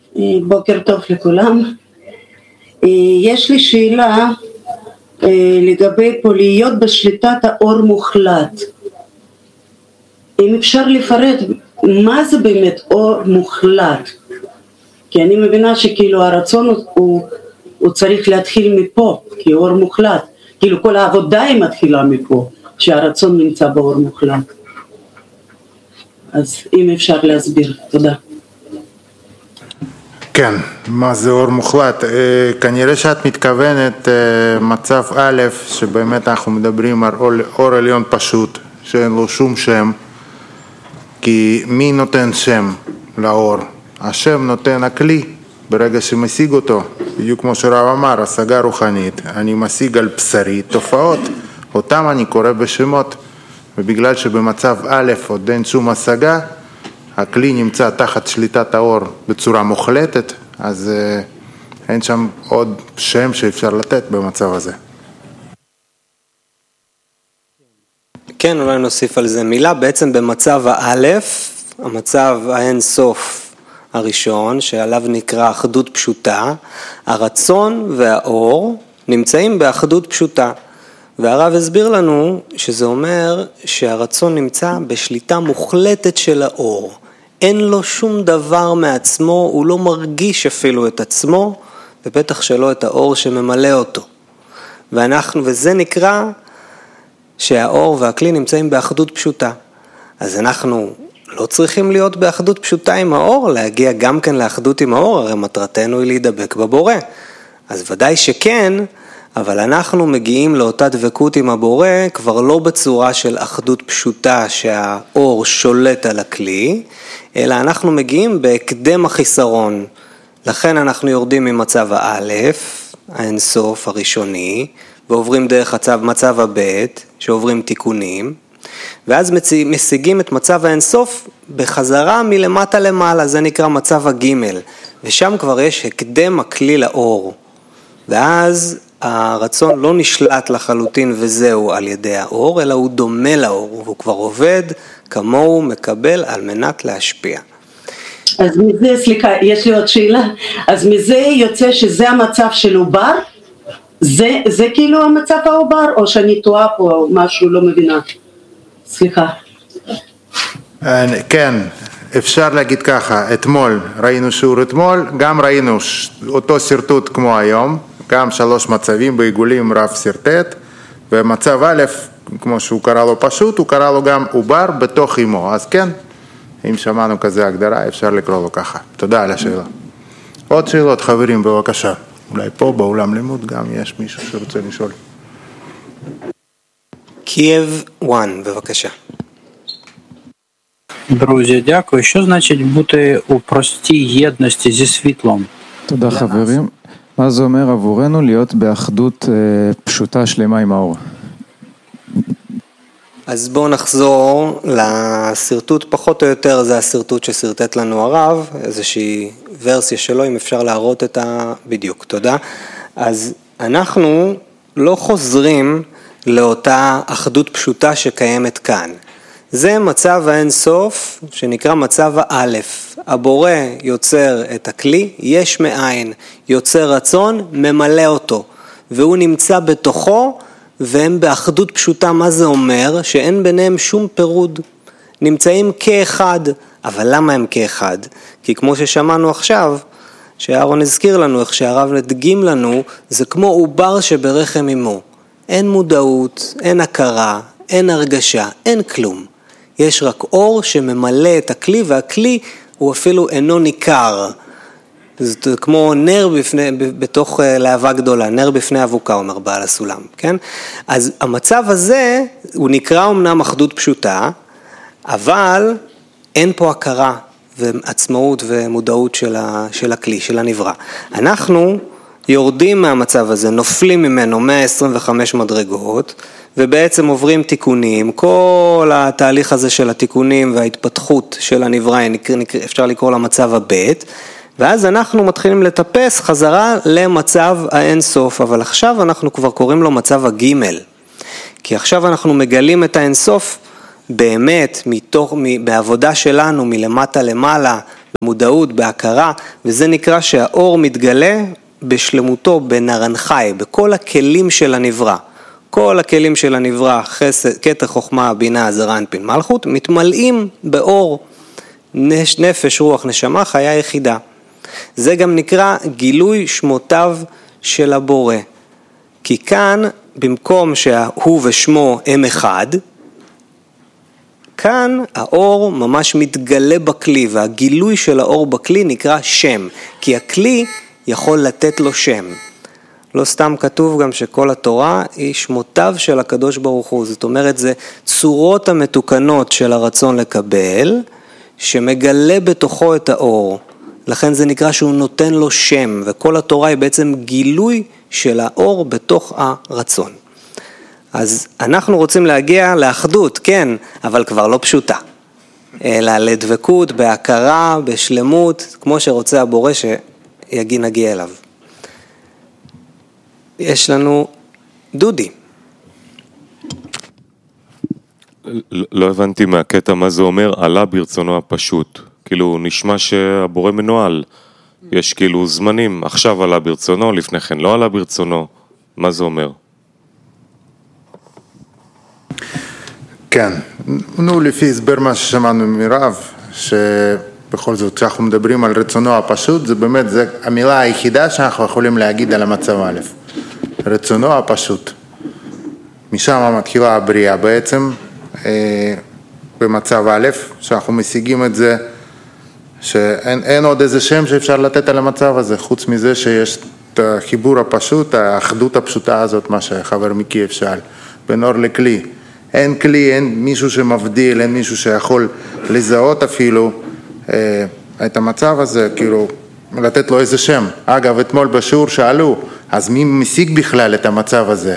בוקר טוב לכולם. יש לי שאלה לגבי פה להיות בשליטת האור מוחלט. אם אפשר לפרט מה זה באמת אור מוחלט? כי אני מבינה שכאילו הרצון הוא צריך להתחיל מפה, כי אור מוחלט. כאילו כל העבודה היא מתחילה מפה, שהרצון נמצא באור מוחלט. אז אם אפשר להסביר, תודה. כן, מה זה אור מוחלט? כנראה שאת מתכוונת מצב א', שבאמת אנחנו מדברים על אור עליון פשוט, שאין לו שום שם, כי מי נותן שם לאור? השם נותן הכלי, ברגע שמשיג אותו, בדיוק כמו שרב אמר, השגה רוחנית, אני משיג על בשרי תופעות, אותם אני קורא בשמות, ובגלל שבמצב א' עוד אין שום השגה, הכלי נמצא תחת שליטת האור בצורה מוחלטת, אז אין שם עוד שם שאפשר לתת במצב הזה. כן, אולי נוסיף על זה מילה. בעצם במצב האלף, המצב האין סוף הראשון, שעליו נקרא אחדות פשוטה, הרצון והאור נמצאים באחדות פשוטה. והרב הסביר לנו שזה אומר שהרצון נמצא בשליטה מוחלטת של האור. אין לו שום דבר מעצמו, הוא לא מרגיש אפילו את עצמו, ובטח שלא את האור שממלא אותו. וזה נקרא שהאור והכלי נמצאים באחדות פשוטה. אז אנחנו לא צריכים להיות באחדות פשוטה עם האור, להגיע גם כן לאחדות עם האור, הרי מטרתנו היא להידבק בבורא. אז ודאי שכן, אבל אנחנו מגיעים לאותה דבקות עם הבורא כבר לא בצורה של אחדות פשוטה שהאור שולט על הכלי, אלא אנחנו מגיעים בהקדם החיסרון. לכן אנחנו יורדים ממצב האלף, האינסוף הראשוני, ועוברים דרך מצב הבית, שעוברים תיקונים, ואז משיגים את מצב האינסוף בחזרה מלמטה למעלה, זה נקרא מצב הגימל, ושם כבר יש הקדם הכלי לאור, ואז הרצון לא נשלט לחלוטין וזהו על ידי האור, אלא הוא דומה לאור, והוא כבר עובד כמוהו מקבל על מנת להשפיע. אז מזה, סליחה, יש לי עוד שאלה, אז מזה יוצא שזה המצב של עובר? זה כאילו המצב העובר, או שאני טועה פה או משהו, לא מבינה. סליחה. כן, אפשר להגיד ככה, אתמול, ראינו שיעור אתמול, גם ראינו אותו סרטוט כמו היום, גם 3 מצבים בעיגולים רב סרטט, ומצב א', כמו שהוא קרא לו פשוט, הוא קרא לו גם עובר בתוך אמו, אז כן, אם שמענו כזה הגדרה, אפשר לקרוא לו ככה. תודה על השאלה. עוד שאלות, חברים, בבקשה. אולי פה באולם לימוד גם יש מישהו שרוצה לשאול. קייב 1, בבקשה. Друзі, дякую. Що значить бути у простій єдності зі світлом? תודה חברים. מה זה אומר עבורנו להיות באחדות פשוטה שלמה עם האור? אז בואו נחזור לסרטוט, פחות או יותר זה הסרטוט שסרטט לנו הרב, איזושהי ורסיה שלו, אם אפשר להראות את בדיוק, תודה. אז אנחנו לא חוזרים לאותה אחדות פשוטה שקיימת כאן. זה מצב האין סוף שנקרא מצב האלף. הבורא יוצר את הכלי, יש מאין, יוצר רצון, ממלא אותו, והוא נמצא בתוכו, והם באחדות פשוטה. מה זה אומר? שאין ביניהם שום פירוד, נמצאים כאחד. אבל למה הם כאחד? כי כמו ששמענו עכשיו, שאהרון הזכיר לנו, איך שהרב הדגים לנו, זה כמו עובר שברחם אמו. אין מודעות, אין הכרה, אין הרגשה, אין כלום. יש רק אור שממלא את הכלי, והכלי הוא אפילו אינו ניכר. זה כמו נר בתוך להבה גדולה, נר בפני אבוקה, אומר בעל הסולם, כן? אז המצב הזה, הוא נקרא אמנם אחדות פשוטה, אבל אין פה הכרה ועצמאות ומודעות של הכלי, של הנברא. אנחנו יורדים מהמצב הזה, נופלים ממנו 125 מדרגות, ובעצם עוברים תיקונים, כל התהליך הזה של התיקונים וההתפתחות של הנברא, אפשר לקרוא למצב הבית, ואז אנחנו מתחילים לטפס חזרה למצב האין סוף, אבל עכשיו אנחנו כבר קוראים לו מצב הגימל, כי עכשיו אנחנו מגלים את האין סוף באמת בעבודה שלנו מלמטה למעלה, במודעות, בהכרה, וזה נקרא שהאור מתגלה בשלמותו, בנרנחי, בכל הכלים של הנברא. כל הכלים של הנברא, חסד, כתר, חוכמה, בינה, זרע, אנפין, מלכות, מתמלאים באור, נפש, רוח, נשמה, חיה יחידה. זה גם נקרא גילוי שמותיו של הבורא. כי כאן, במקום שהוא ושמו הם אחד, כאן האור ממש מתגלה בכלי, והגילוי של האור בכלי נקרא שם, כי הכלי יכול לתת לו שם. לא סתם כתוב גם שכל התורה היא שמותיו של הקדוש ברוך הוא, זאת אומרת זה צורות המתוקנות של הרצון לקבל, שמגלה בתוכו את האור, לכן זה נקרא שהוא נותן לו שם, וכל התורה היא בעצם גילוי של האור בתוך הרצון. אז אנחנו רוצים להגיע לאחדות, כן, אבל כבר לא פשוטה, אלא לדבקות, בהכרה, בשלמות, כמו שרוצה הבורא שנגיע אליו. יש לנו דודי. לא הבנתי מהקטע מה זה אומר, עלה ברצונו הפשוט. כאילו נשמע שהבורא מנועל. יש כאילו זמנים, עכשיו עלה ברצונו, לפני כן לא עלה ברצונו. מה זה אומר? כן, לפי הסבר מה ששמענו מרב, שבכל זאת כשאנחנו מדברים על רצונו הפשוט, זה באמת זה המילה היחידה שאנחנו יכולים להגיד על המצב א', רצונו הפשוט. משם מתחילה הבריאה בעצם, במצב א', שאנחנו משיגים את זה, שאין עוד איזה שם שאפשר לתת על המצב הזה, חוץ מזה שיש את החיבור הפשוט, האחדות הפשוטה הזאת, מה שחבר מיקי שאל, בין אור לכלי. אין כלי, אין מישהו שמבדיל, אין מישהו שיכול לזהות אפילו את המצב הזה, כאילו לתת לו איזה שם. אגב, אתמול בשיעור שאלו, אז מי משיג בכלל את המצב הזה?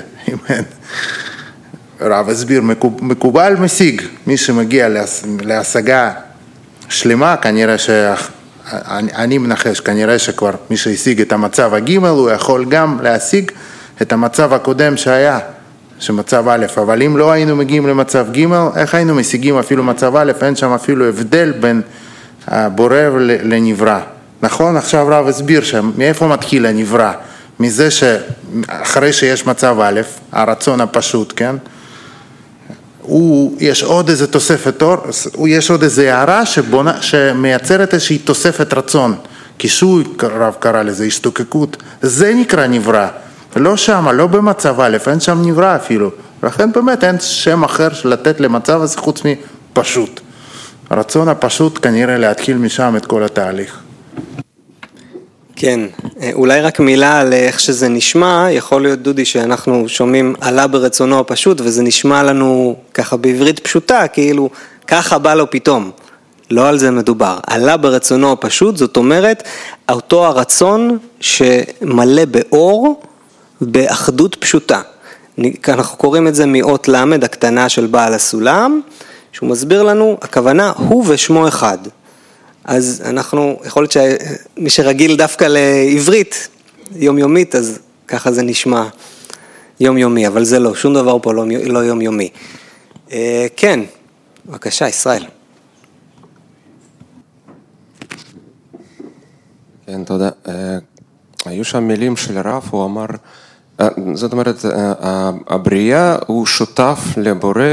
רב הסביר, מקובל משיג, מי שמגיע להשגה שלמה, כנראה אני מנחש, כנראה שכבר מי שהשיג את המצב הג' הוא יכול גם להשיג את המצב הקודם שהיה, שמצב א', אבל אם לא היינו מגיעים למצב ג', איך היינו משיגים אפילו מצב א', אין שם אפילו הבדל בין הבורא לנברא. נכון? עכשיו רב הסביר מאיפה מתחיל הנברא? מזה שאחרי שיש מצב א', הרצון הפשוט, כן? יש עוד איזה תוספת אור, יש עוד איזה הערה שמייצרת איזושהי תוספת רצון, כיסוי, רב קרא לזה, השתוקקות, זה נקרא נברא, לא שם, לא במצב א', אין שם נברא אפילו, לכן באמת אין שם אחר לתת למצב הזה חוץ מפשוט. הרצון הפשוט כנראה להתחיל משם את כל התהליך. כן, אולי רק מילה על איך שזה נשמע, יכול להיות דודי שאנחנו שומעים עלה ברצונו הפשוט, וזה נשמע לנו ככה בעברית פשוטה, כאילו ככה בא לו פתאום, לא על זה מדובר, עלה ברצונו הפשוט, זאת אומרת, אותו הרצון שמלא באור, באחדות פשוטה. אנחנו קוראים את זה מאות למד, הקטנה של בעל הסולם, שהוא מסביר לנו, הכוונה הוא ושמו אחד. אז אנחנו, יכול להיות שמי שרגיל דווקא לעברית יומיומית, אז ככה זה נשמע יומיומי, אבל זה לא, שום דבר פה לא יומיומי. כן, בבקשה, ישראל. כן, תודה. היו שם מילים של רב, הוא אמר, זאת אומרת, הבריאה הוא שותף לבורא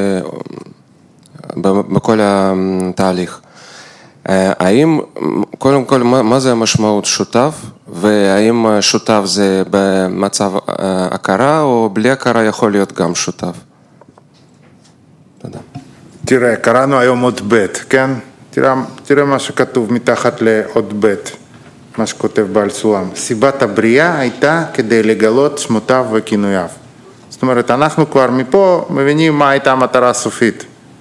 בכל התהליך. האם, קודם כל, מה זה המשמעות שותף, והאם שותף זה במצב הכרה, או בלי הכרה יכול להיות גם שותף? תודה. תראה, קראנו היום עוד ב', כן? תראה מה שכתוב מתחת לעוד ב', מה שכותב בעל סולם. סיבת הבריאה הייתה כדי לגלות שמותיו וכינוייו. זאת אומרת, אנחנו כבר מפה מבינים מה הייתה המטרה הסופית.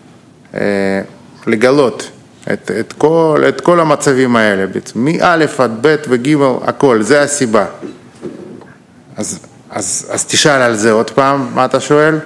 לגלות. את כל המצבים האלה, מא' עד ב' וג' הכל, זה הסיבה. אז תשאל על זה עוד פעם, מה אתה שואל?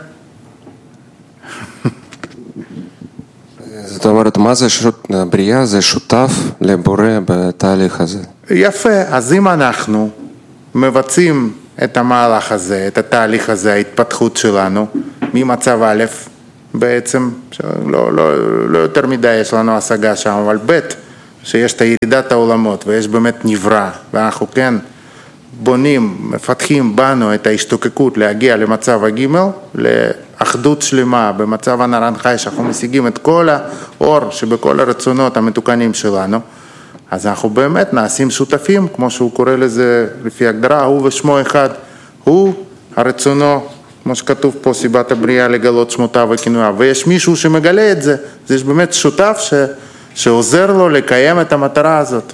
זאת אומרת, מה זה בריאה? זה שותף לבורא בתהליך הזה. יפה, אז אם אנחנו מבצעים את המהלך הזה, את התהליך הזה, ההתפתחות שלנו, ממצב א', בעצם, לא יותר מדי יש לנו השגה שם, אבל ב' שיש את ירידת העולמות ויש באמת נברא, ואנחנו כן בונים, מפתחים בנו את ההשתוקקות להגיע למצב הגימל, לאחדות שלמה במצב הנרן חי, שאנחנו משיגים את כל האור שבכל הרצונות המתוקנים שלנו, אז אנחנו באמת נעשים שותפים, כמו שהוא קורא לזה לפי הגדרה, הוא ושמו אחד, הוא הרצונו, כמו שכתוב פה, סיבת הבריאה לגלות שמותיו וכינויו, ויש מישהו שמגלה את זה, אז יש באמת שותף שעוזר לו לקיים את המטרה הזאת.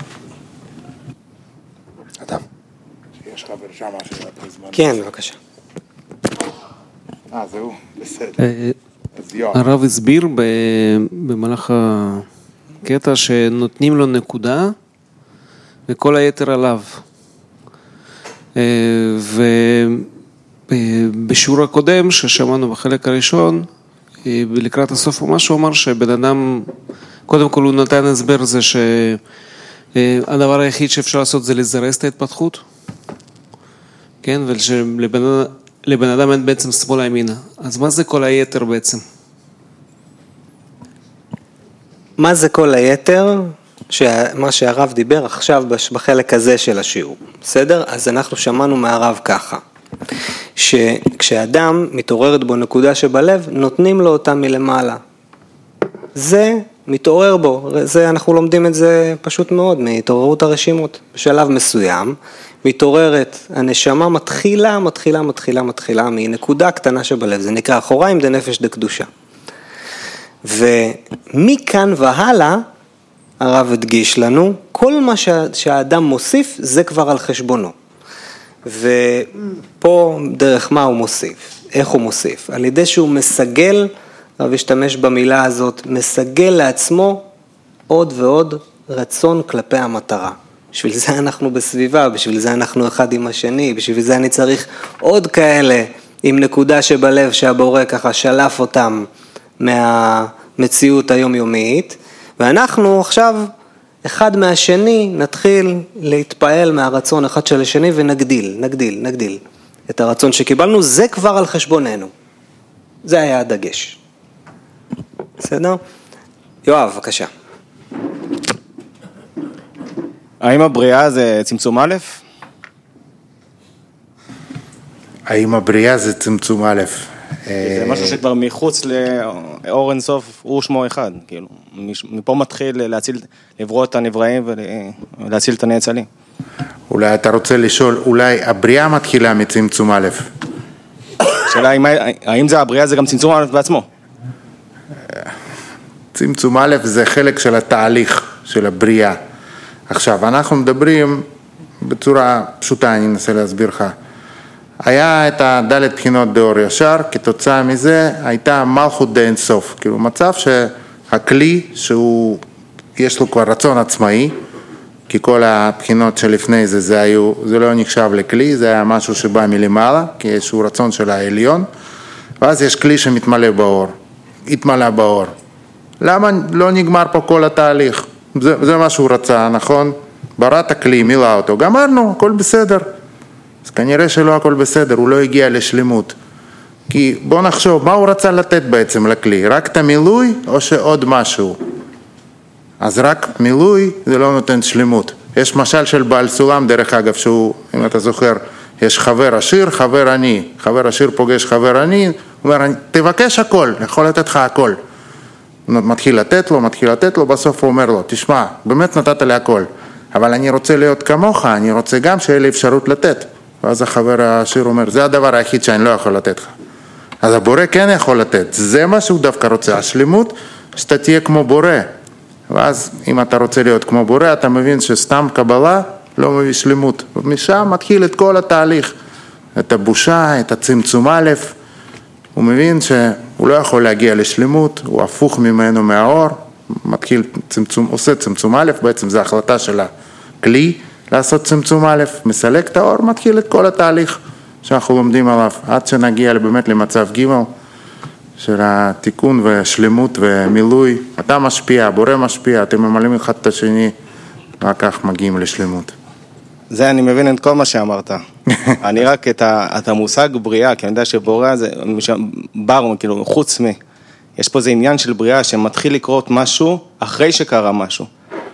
אדם. יש חבר שם משהו בזמן. כן, בבקשה. זהו, בסדר. הרב הסביר במהלך הקטע שנותנים לו נקודה וכל היתר עליו. ובשיעור הקודם ששמענו בחלק הראשון, לקראת הסוף ממש הוא אמר שבן אדם, קודם כל הוא נתן הסבר זה שהדבר היחיד שאפשר לעשות זה לזרז את ההתפתחות, כן, ולבן אדם אין בעצם שמאלה ימינה. אז מה זה כל היתר בעצם? מה זה כל היתר? מה שהרב דיבר עכשיו בחלק הזה של השיעור, בסדר? אז אנחנו שמענו מהרב ככה, שכשאדם מתעוררת בו נקודה שבלב, נותנים לו אותה מלמעלה. זה מתעורר בו, זה אנחנו לומדים את זה פשוט מאוד, מהתעוררות הרשימות. בשלב מסוים, מתעוררת, הנשמה מתחילה מנקודה קטנה שבלב, זה נקרא אחוריים דנפש דקדושה. ומכאן והלאה, הרב הדגיש לנו, כל מה שהאדם מוסיף, זה כבר על חשבונו. ופה דרך מה הוא מוסיף? איך הוא מוסיף? על ידי שהוא מסגל, הרב השתמש במילה הזאת, מסגל לעצמו עוד ועוד רצון כלפי המטרה. בשביל זה אנחנו בסביבה, בשביל זה אנחנו אחד עם השני, בשביל זה אני צריך עוד כאלה עם נקודה שבלב שהבורא ככה שלף אותם מהמציאות היומיומית, ואנחנו עכשיו אחד מהשני נתחיל להתפעל מהרצון אחד של השני ונגדיל את הרצון שקיבלנו, זה כבר על חשבוננו. זה היה הדגש. בסדר? יואב, בבקשה. האם הבריאה זה צמצום א'? האם הבריאה זה צמצום א'? זה משהו שכבר מחוץ לאור אינסוף, הוא שמו אחד, כאילו. מפה מתחיל לברוא את הנבראים ולהציל את הנאצלים. אולי אתה רוצה לשאול, אולי הבריאה מתחילה מצמצום א'? השאלה האם זה הבריאה זה גם צמצום א' בעצמו? צמצום א' זה חלק של התהליך של הבריאה. עכשיו, אנחנו מדברים בצורה פשוטה, אני אנסה להסביר לך. היה את הדלת בחינות דאור ישר, כתוצאה מזה הייתה מלכות די אינסוף, כאילו מצב שהכלי שהוא, יש לו כבר רצון עצמאי, כי כל הבחינות שלפני זה, זה לא נחשב לכלי, זה היה משהו שבא מלמעלה, כי יש הוא רצון של העליון, ואז יש כלי שמתמלא באור, התמלא באור. למה לא נגמר פה כל התהליך? זה מה שהוא רצה, נכון? בראת הכלי, מילא אותו, גמרנו, הכל בסדר. אז כנראה שלא הכל בסדר, הוא לא הגיע לשלמות. כי בוא נחשוב, מה הוא רצה לתת בעצם לכלי? רק את המילוי או שעוד משהו? אז רק מילוי זה לא נותן שלמות. יש משל של בעל סולם, דרך אגב, שהוא, אם אתה זוכר, יש חבר עשיר, חבר עני. חבר עשיר פוגש חבר עני, הוא אומר, תבקש הכל, יכול לתת לך הכל. מתחיל לתת לו, בסוף הוא אומר לו, תשמע, באמת נתת לי הכל, אבל אני רוצה להיות כמוך, אני רוצה גם שיהיה לי אפשרות לתת. ואז החבר העשיר אומר, זה הדבר היחיד שאני לא יכול לתת לך. אז הבורא כן יכול לתת, זה מה שהוא דווקא רוצה, השלמות, שאתה תהיה כמו בורא. ואז אם אתה רוצה להיות כמו בורא, אתה מבין שסתם קבלה לא מביא שלמות. ומשם מתחיל את כל התהליך, את הבושה, את הצמצום א', הוא מבין שהוא לא יכול להגיע לשלמות, הוא הפוך ממנו מהאור, מתחיל צמצום, עושה צמצום א', בעצם זו החלטה של הכלי לעשות צמצום א', מסלק את האור, מתחיל את כל התהליך שאנחנו לומדים עליו, עד שנגיע באמת למצב ג' של התיקון והשלמות ומילוי. אתה משפיע, בורא משפיע, אתם ממלאים אחד את השני, רק כך מגיעים לשלמות. זה אני מבין את כל מה שאמרת. אני רק את המושג בריאה, כי אני יודע שבריאה זה בר, כאילו חוץ יש פה זה עניין של בריאה שמתחיל לקרות משהו אחרי שקרה משהו.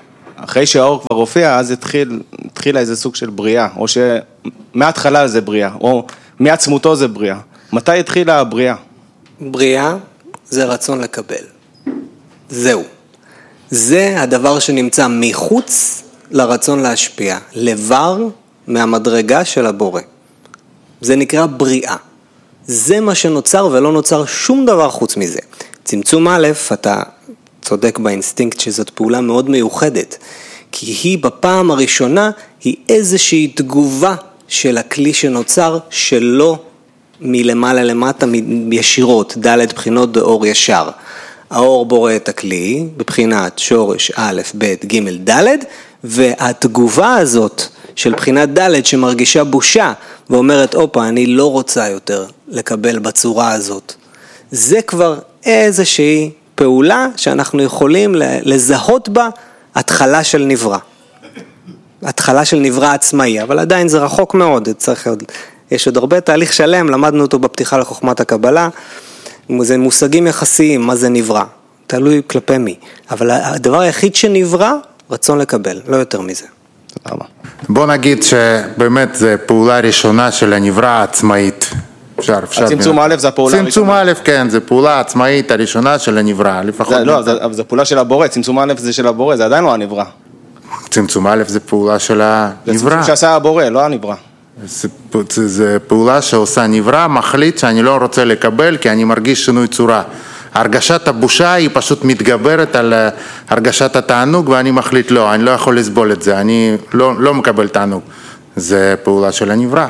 אחרי שהאור כבר הופיע, אז התחילה איזה סוג של בריאה, או שמההתחלה זה בריאה, או מעצמותו זה בריאה. מתי התחילה הבריאה? בריאה זה רצון לקבל. זהו. זה הדבר שנמצא מחוץ לרצון להשפיע, לבר מהמדרגה של הבורא. זה נקרא בריאה. זה מה שנוצר ולא נוצר שום דבר חוץ מזה. צמצום א', אתה צודק באינסטינקט שזאת פעולה מאוד מיוחדת, כי היא בפעם הראשונה היא איזושהי תגובה של הכלי שנוצר שלא מלמעלה למטה ישירות, ד' בחינות באור ישר. האור בורא את הכלי בבחינת שורש א', ב', ג', ד', והתגובה הזאת של בחינת ד' שמרגישה בושה ואומרת, אופה, אני לא רוצה יותר לקבל בצורה הזאת. זה כבר איזושהי פעולה שאנחנו יכולים לזהות בה התחלה של נברא. התחלה של נברא עצמאי, אבל עדיין זה רחוק מאוד, יש עוד הרבה תהליך שלם, למדנו אותו בפתיחה לחוכמת הקבלה, זה מושגים יחסיים, מה זה נברא, תלוי כלפי מי, אבל הדבר היחיד שנברא, רצון לקבל, לא יותר מזה. בוא נגיד שבאמת זה פעולה ראשונה של הנברא העצמאית. הצמצום א' זה הפעולה הראשונה. צמצום א', כן, זה פעולה עצמאית הראשונה של הנברא, לפחות. לא, אבל זה פעולה של הבורא, צמצום א' זה של הבורא, זה עדיין לא הנברא. צמצום א' זה פעולה של הנברא. זה צמצום שעשה הבורא, לא הנברא. זה פעולה שעושה נברא, מחליט שאני לא רוצה לקבל כי אני מרגיש שינוי צורה. הרגשת הבושה היא פשוט מתגברת על הרגשת התענוג ואני מחליט לא, אני לא יכול לסבול את זה, אני לא מקבל תענוג. זה פעולה של הנברא.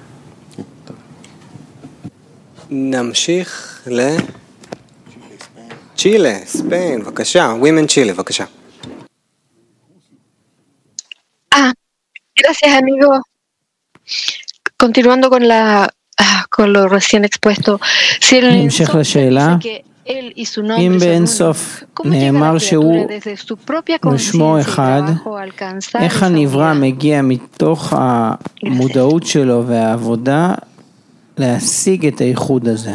נמשיך צ'ילה, ספיין, בבקשה, Women Chile, בבקשה. Gracias amigo. Continuando con lo recién expuesto, si נמשך לשאלה, אם באין סוף נאמר שהוא ושמו אחד, איך הנברא מגיע מתוך המודעות שלו והעבודה להשיג את הייחוד הזה?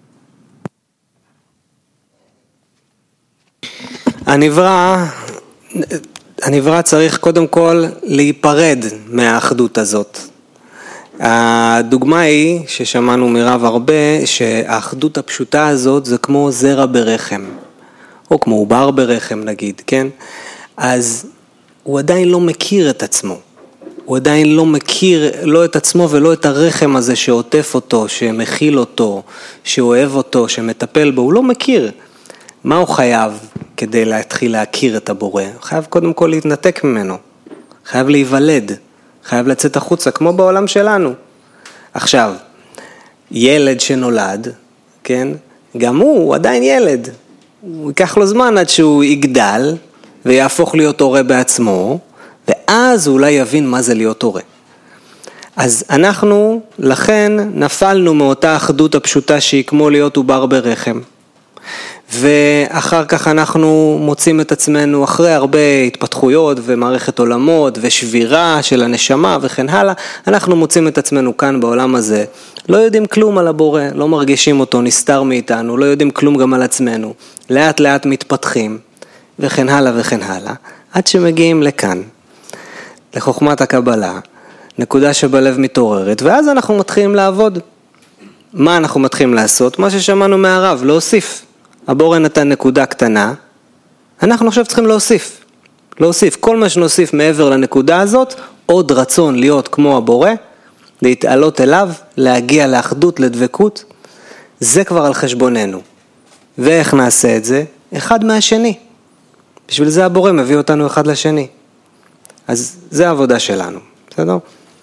הנברא צריך קודם כל להיפרד מהאחדות הזאת. הדוגמה היא ששמענו מרב הרבה שהאחדות הפשוטה הזאת זה כמו זרע ברחם או כמו עובר ברחם נגיד, כן? אז הוא עדיין לא מכיר את עצמו, הוא עדיין לא מכיר לא את עצמו ולא את הרחם הזה שעוטף אותו, שמכיל אותו, שאוהב אותו, שמטפל בו, הוא לא מכיר. מה הוא חייב כדי להתחיל להכיר את הבורא? הוא חייב קודם כל להתנתק ממנו, חייב להיוולד, חייב לצאת החוצה, כמו בעולם שלנו. עכשיו, ילד שנולד, כן? גם הוא עדיין ילד. הוא ייקח לו זמן עד שהוא יגדל ויהפוך להיות הורה בעצמו, ואז הוא אולי יבין מה זה להיות הורה. אז אנחנו, לכן, נפלנו מאותה אחדות הפשוטה שהיא כמו להיות עובר ברחם. ואחר כך אנחנו מוצאים את עצמנו אחרי הרבה התפתחויות ומערכת עולמות ושבירה של הנשמה וכן הלאה, אנחנו מוצאים את עצמנו כאן בעולם הזה, לא יודעים כלום על הבורא, לא מרגישים אותו, נסתר מאיתנו, לא יודעים כלום גם על עצמנו, לאט לאט מתפתחים וכן הלאה וכן הלאה, עד שמגיעים לכאן, לחוכמת הקבלה, נקודה שבלב מתעוררת, ואז אנחנו מתחילים לעבוד. מה אנחנו מתחילים לעשות? מה ששמענו מהרב, להוסיף. הבורא נתן נקודה קטנה, אנחנו עכשיו צריכים להוסיף, כל מה שנוסיף מעבר לנקודה הזאת, עוד רצון להיות כמו הבורא, להתעלות אליו, להגיע לאחדות, לדבקות, זה כבר על חשבוננו. ואיך נעשה את זה? אחד מהשני. בשביל זה הבורא מביא אותנו אחד לשני. אז זה העבודה שלנו, בסדר?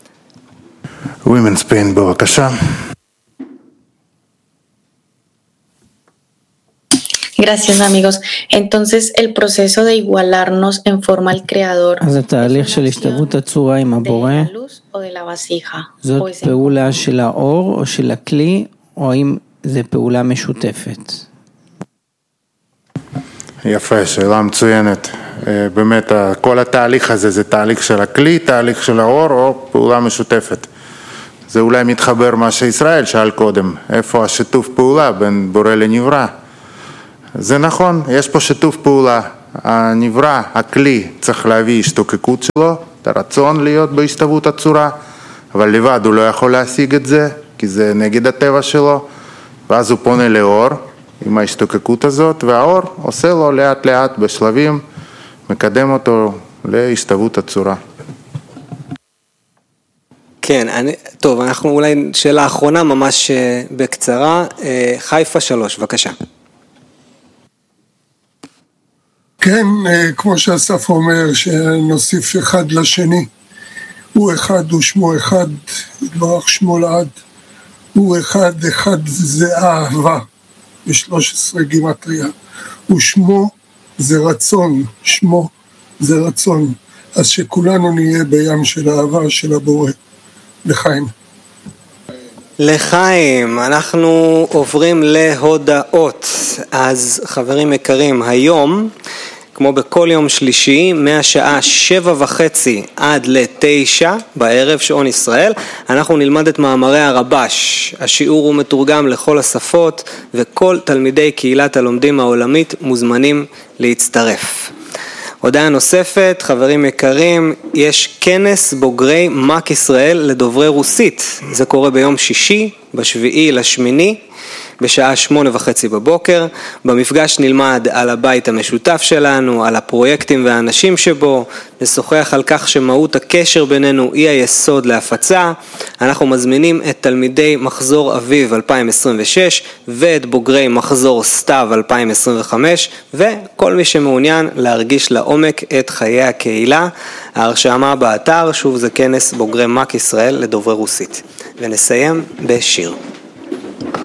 Women Spain, בבקשה. Gracias amigos. Entonces el proceso de igualarnos en forma al creador. אז התהליך של השתוות הצורה עם הבורא, זאת פעולה של האור או של הכלי, או האם זה פעולה משותפת? יפה, שאלה מצוינת. באמת כל התהליך הזה זה תהליך של הכלי, תהליך של האור או פעולה משותפת. זה אולי מתחבר מה שישראל שאל קודם, איפה השיתוף פעולה בין בורא לנברא. זה נכון, יש פה שיתוף פעולה, הנברא, הכלי, צריך להביא השתוקקות שלו, את הרצון להיות בהשתוות הצורה, אבל לבד הוא לא יכול להשיג את זה, כי זה נגד הטבע שלו, ואז הוא פונה לאור עם ההשתוקקות הזאת, והאור עושה לו לאט לאט בשלבים, מקדם אותו להשתוות הצורה. כן, טוב, אנחנו אולי שאלה אחרונה ממש בקצרה, חיפה 3, בבקשה. כן, כמו שאסף אומר, שנוסיף אחד לשני, הוא אחד ושמו אחד, יתברך שמו לעד, הוא אחד, אחד זה אהבה, ב13 גימטריה, ושמו זה רצון, שמו זה רצון, אז שכולנו נהיה בים של אהבה של הבורא. לחיים. לחיים, אנחנו עוברים להודעות. אז חברים יקרים, היום, כמו בכל יום שלישי, מהשעה 7:30 עד ל-9 בערב, שעון ישראל, אנחנו נלמד את מאמרי הרבש. השיעור הוא מתורגם לכל השפות, וכל תלמידי קהילת הלומדים העולמית מוזמנים להצטרף. הודעה נוספת, חברים יקרים, יש כנס בוגרי מק ישראל לדוברי רוסית. זה קורה ביום שישי, ב7/8, בשעה 8:30 בבוקר. במפגש נלמד על הבית המשותף שלנו, על הפרויקטים והאנשים שבו, נשוחח על כך שמהות הקשר בינינו היא היסוד להפצה. אנחנו מזמינים את תלמידי מחזור אביב 2026 ואת בוגרי מחזור סתיו 2025 וכל מי שמעוניין להרגיש לעומק את חיי הקהילה. ההרשמה באתר, שוב זה כנס בוגרי מק ישראל לדוברי רוסית. ונסיים בשיר.